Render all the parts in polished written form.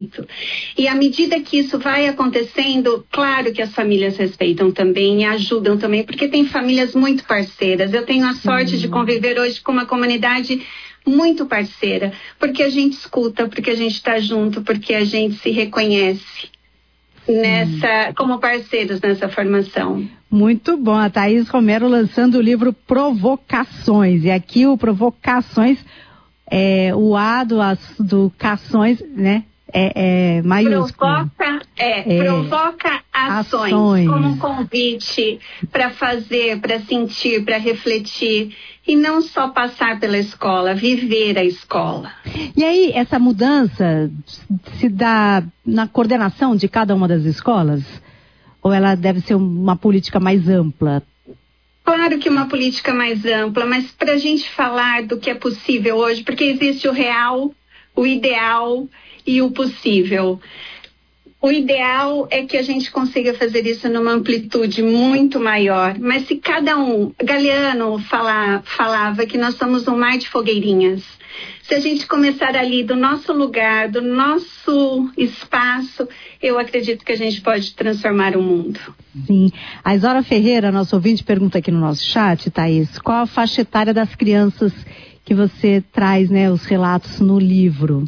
E à medida que isso vai acontecendo, claro que as famílias respeitam também e ajudam também, porque tem famílias muito parceiras. Eu tenho a sorte de conviver hoje com uma comunidade muito parceira, porque a gente escuta, porque a gente está junto, porque a gente se reconhece como parceiros nessa formação. Muito bom, a Thaís Romero lançando o livro Provocações, e aqui o Provocações, o A do Cações, né? Maiúsculo. Provoca ações, como um convite para fazer, para sentir, para refletir, e não só passar pela escola, viver a escola. E aí, essa mudança se dá na coordenação de cada uma das escolas? Ou ela deve ser uma política mais ampla? Claro que uma política mais ampla, mas para a gente falar do que é possível hoje, porque existe o real, o ideal e o possível. O ideal é que a gente consiga fazer isso numa amplitude muito maior, mas se cada um... Galeano falava que nós somos um mar de fogueirinhas. Se a gente começar ali do nosso lugar, do nosso espaço, eu acredito que a gente pode transformar o mundo. Sim. A Isora Ferreira, nosso ouvinte, pergunta aqui no nosso chat, Thaís, qual a faixa etária das crianças que você traz, né, os relatos no livro?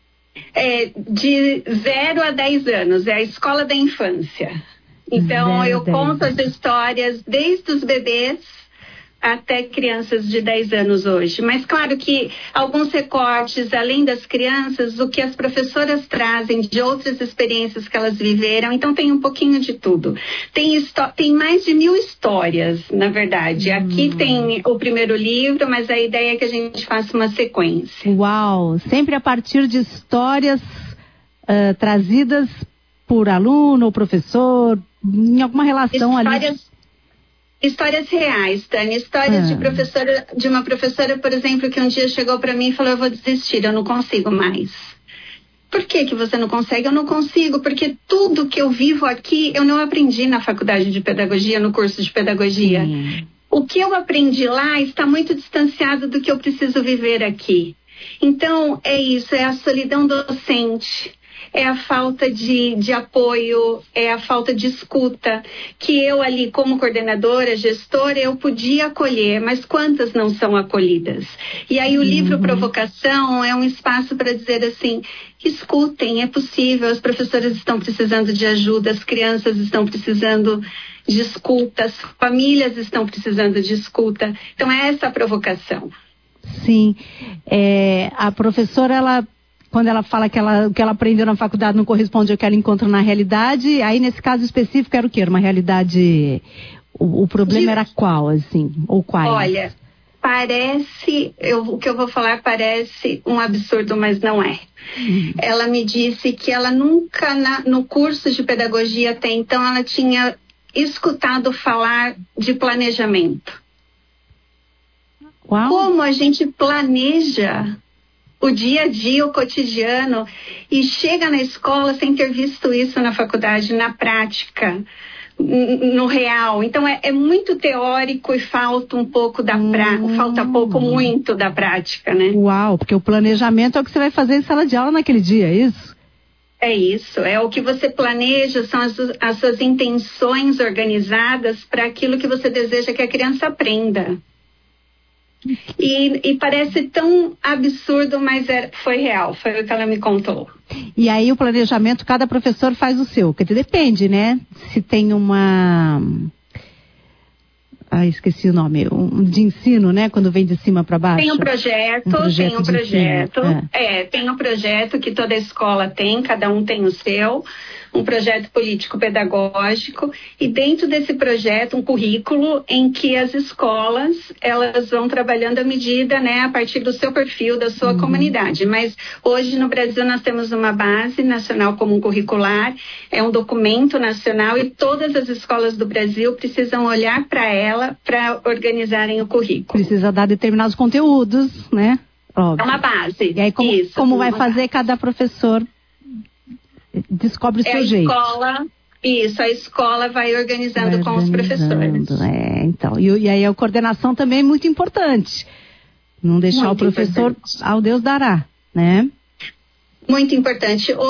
De 0 a 10 anos, é a escola da infância. Então, eu conto as histórias desde os bebês até crianças de 10 anos hoje. Mas claro que alguns recortes, além das crianças, o que as professoras trazem de outras experiências que elas viveram, então tem um pouquinho de tudo. Tem mais de 1000 histórias, na verdade. Aqui tem o primeiro livro, mas a ideia é que a gente faça uma sequência. Uau! Sempre a partir de histórias trazidas por aluno ou professor, em alguma relação ali... Histórias reais, Tânia. Histórias de uma professora, por exemplo, que um dia chegou para mim e falou: eu vou desistir, eu não consigo mais. Por que você não consegue? Eu não consigo, porque tudo que eu vivo aqui, eu não aprendi na faculdade de pedagogia, no curso de pedagogia. O que eu aprendi lá está muito distanciado do que eu preciso viver aqui. Então, é isso, é a solidão docente. É a falta de apoio, é a falta de escuta, que eu ali como coordenadora, gestora, eu podia acolher, mas quantas não são acolhidas? E aí o livro Provocação é um espaço para dizer assim, escutem, é possível, as professoras estão precisando de ajuda, as crianças estão precisando de escuta, as famílias estão precisando de escuta. Então é essa a provocação. Sim, a professora, quando ela fala que o que ela aprendeu na faculdade não corresponde ao que ela encontra na realidade, aí nesse caso específico era o quê? Era uma realidade... O problema era qual, assim? Ou quais? Olha, o que eu vou falar parece um absurdo, mas não é. Ela me disse que ela nunca, no curso de pedagogia até então, ela tinha escutado falar de planejamento. Uau. Como a gente planeja o dia a dia, o cotidiano, e chega na escola sem ter visto isso na faculdade, na prática, no real. Então é muito teórico e falta um pouco muito da prática, né? Uau, porque o planejamento é o que você vai fazer em sala de aula naquele dia, é isso? É isso, é o que você planeja, são as suas intenções organizadas para aquilo que você deseja que a criança aprenda. E parece tão absurdo, mas foi real, foi o que ela me contou. E aí o planejamento, cada professor faz o seu, que depende, né? Se tem esqueci o nome, de ensino, né? Quando vem de cima para baixo. Tem um projeto. Tem um projeto que toda escola tem, cada um tem o seu, um projeto político-pedagógico, e dentro desse projeto, um currículo em que as escolas, elas vão trabalhando à medida, né, a partir do seu perfil, da sua comunidade. Mas hoje no Brasil nós temos uma base nacional comum curricular, é um documento nacional e todas as escolas do Brasil precisam olhar para ela para organizarem o currículo. Precisa dar determinados conteúdos, né? Óbvio. É uma base. E aí como vai fazer cada professor descobre o seu jeito. A escola vai organizando com os professores. Então. E aí a coordenação também é muito importante. Não deixar o professor ao Deus dará, né? Muito importante.